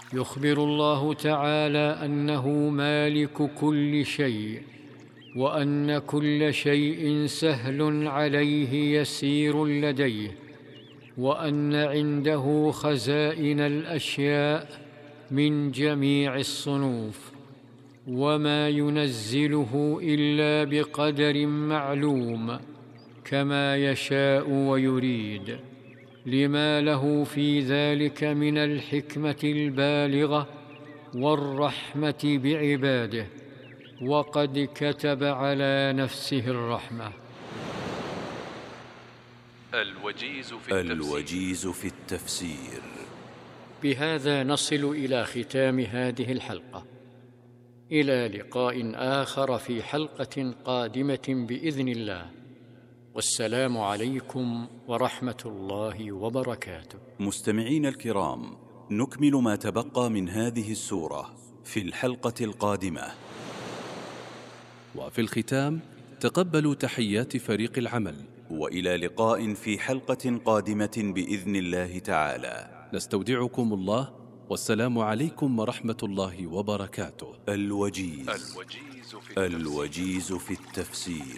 يخبر الله تعالى أنه مالك كل شيء، وأن كل شيء سهل عليه يسير لديه، وأن عنده خزائن الأشياء من جميع الصنوف، وما ينزله إلا بقدر معلوم كما يشاء ويريد، لما له في ذلك من الحكمة البالغة والرحمة بعباده، وقد كتب على نفسه الرحمة. الوجيز في التفسير. بهذا نصل إلى ختام هذه الحلقة، إلى لقاء آخر في حلقة قادمة بإذن الله، والسلام عليكم ورحمة الله وبركاته. مستمعين الكرام، نكمل ما تبقى من هذه السورة في الحلقة القادمة. وفي الختام تقبلوا تحيات فريق العمل، وإلى لقاء في حلقة قادمة بإذن الله تعالى. نستودعكم الله، والسلام عليكم ورحمة الله وبركاته. الوجيز في التفسير.